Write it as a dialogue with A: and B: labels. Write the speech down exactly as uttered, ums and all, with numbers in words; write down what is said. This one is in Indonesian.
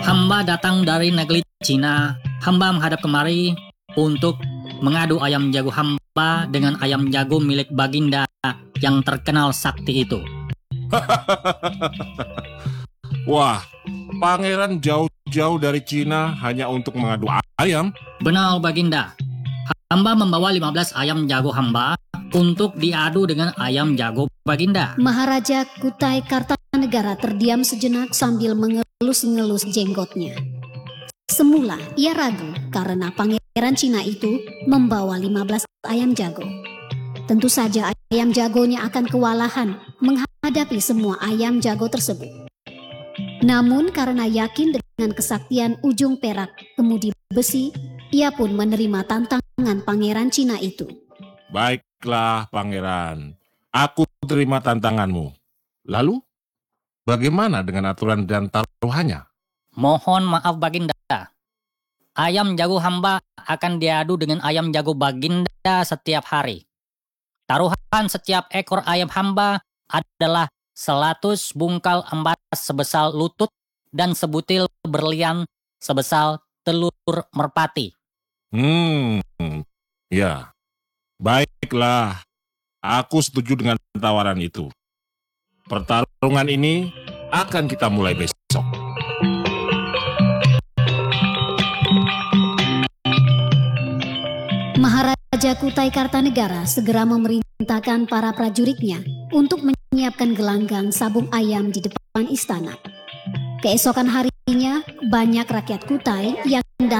A: Hamba datang dari negeri Cina. Hamba menghadap kemari untuk mengadu ayam jago hamba dengan ayam jago milik Baginda yang terkenal sakti itu.
B: Wah, pangeran jauh-jauh dari Cina hanya untuk mengadu ayam?
A: Benar, Baginda. Hamba membawa lima belas ayam jago hamba untuk diadu dengan ayam jago Baginda.
C: Maharaja Kutai Kartanegara terdiam sejenak sambil mengelus-ngelus jenggotnya. Semula ia ragu karena pangeran Cina itu membawa lima belas ayam jago. Tentu saja ayam jagonya akan kewalahan menghadapi semua ayam jago tersebut. Namun karena yakin dengan kesaktian ujung perak kemudi besi, ia pun menerima tantangan pangeran Cina itu.
B: Baiklah, pangeran. Aku terima tantanganmu. Lalu, bagaimana dengan aturan dan taruhannya?
A: Mohon maaf, Baginda. Ayam jago hamba akan diadu dengan ayam jago Baginda setiap hari. Taruhan setiap ekor ayam hamba adalah seratus bungkal emas sebesar lutut dan sebutil berlian sebesar telur merpati.
B: Hmm, ya. Baiklah, aku setuju dengan tawaran itu. Pertarungan ini akan kita mulai besok.
C: Maharaja Kutai Kartanegara segera memerintahkan para prajuritnya untuk menyiapkan gelanggang sabung ayam di depan istana. Keesokan harinya, banyak rakyat Kutai yang